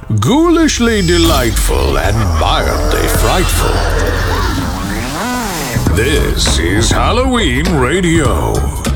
Ghoulishly delightful and mildly frightful. This is Halloween Radio.